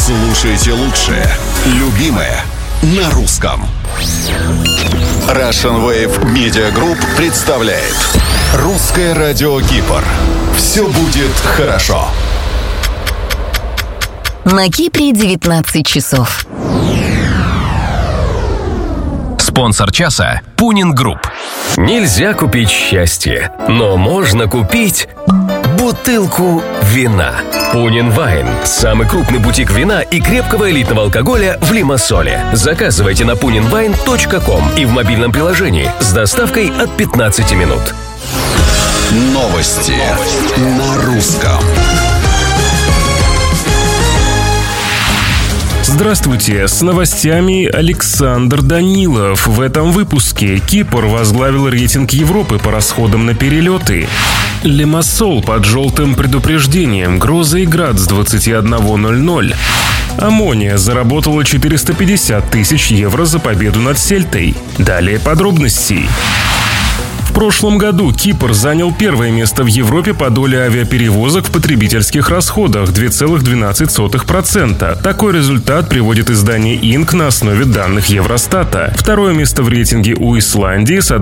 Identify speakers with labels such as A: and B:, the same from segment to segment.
A: Слушайте лучшее. Любимое на русском. Russian Wave Media Group представляет Русское радио Кипр. Все будет хорошо.
B: На Кипре 19 часов.
C: Спонсор часа – Пунин Групп.
D: Нельзя купить счастье, но можно купить бутылку вина. Пунин Вайн – самый крупный бутик вина и крепкого элитного алкоголя в Лимассоле. Заказывайте на puninwine.com и в мобильном приложении с доставкой от 15 минут.
A: Новости на русском.
E: Здравствуйте, с новостями Александр Данилов. В этом выпуске Кипр возглавил рейтинг Европы по расходам на перелеты. Лимассол под желтым предупреждением, гроза и град с 21:00. Амония заработала 450 тысяч евро за победу над Сельтой. Далее подробности. В прошлом году Кипр занял первое место в Европе по доле авиаперевозок в потребительских расходах – 2,12%. Такой результат приводит издание Инк на основе данных Евростата. Второе место в рейтинге у Исландии с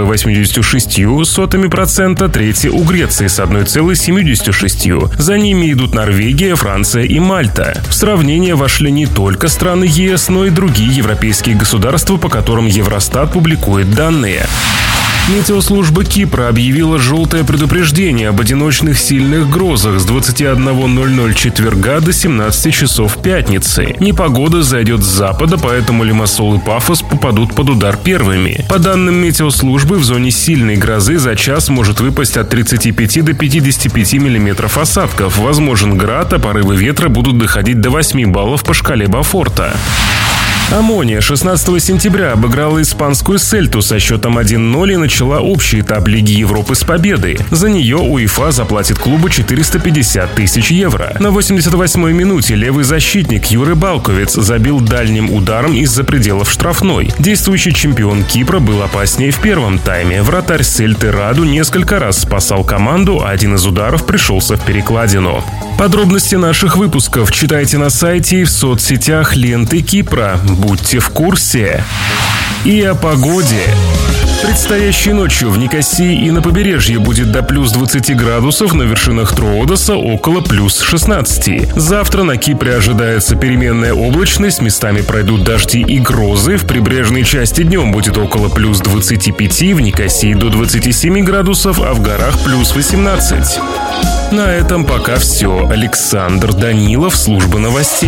E: 1,86%, третье у Греции с 1,76%. За ними идут Норвегия, Франция и Мальта. В сравнение вошли не только страны ЕС, но и другие европейские государства, по которым Евростат публикует данные. Метеослужба Кипра объявила желтое предупреждение об одиночных сильных грозах с 21:00 четверга до 17 часов пятницы. Непогода зайдет с запада, поэтому Лимассол и Пафос попадут под удар первыми. По данным метеослужбы, в зоне сильной грозы за час может выпасть от 35 до 55 миллиметров осадков. Возможен град, а порывы ветра будут доходить до 8 баллов по шкале Бофорта. Амония 16 сентября обыграла испанскую Сельту со счетом 1:0 и начала общий этап Лиги Европы с победой. За нее УЕФА заплатит клубу 450 тысяч евро. На 88-й минуте левый защитник Юрий Балковец забил дальним ударом из-за пределов штрафной. Действующий чемпион Кипра был опаснее в первом тайме. Вратарь Сельты Раду несколько раз спасал команду, а один из ударов пришелся в перекладину. Подробности наших выпусков читайте на сайте и в соцсетях ленты Кипра. Будьте в курсе. И о погоде. Предстоящей ночью в Никосии и на побережье будет до плюс 20 градусов, на вершинах Троодоса около плюс 16. Завтра на Кипре ожидается переменная облачность, местами пройдут дожди и грозы. В прибрежной части днем будет около плюс 25, в Никосии до 27 градусов, а в горах плюс 18. На этом пока все. Александр Данилов, служба новостей.